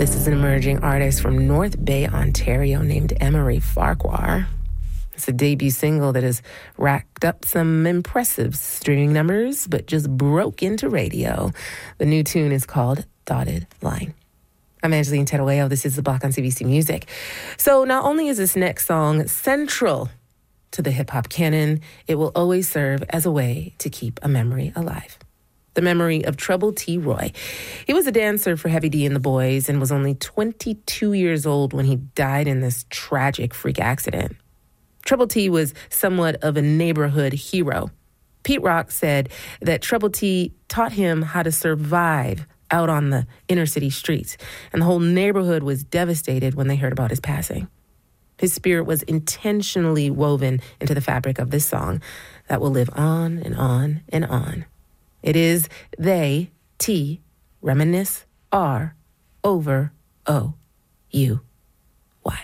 This is an emerging artist from North Bay, Ontario, named Emery Farquhar. It's a debut single that has racked up some impressive streaming numbers, but just broke into radio. The new tune is called Dotted Line. I'm Angeline Terueo. This is The Block on CBC Music. So not only is this next song central to the hip-hop canon, it will always serve as a way to keep a memory alive. The memory of Trouble T. Roy. He was a dancer for Heavy D and the Boys and was only 22 years old when he died in this tragic freak accident. Trouble T was somewhat of a neighborhood hero. Pete Rock said that Trouble T taught him how to survive out on the inner city streets, and the whole neighborhood was devastated when they heard about his passing. His spirit was intentionally woven into the fabric of this song that will live on and on and on. It is They, T, Reminisce, R, Over, O, You.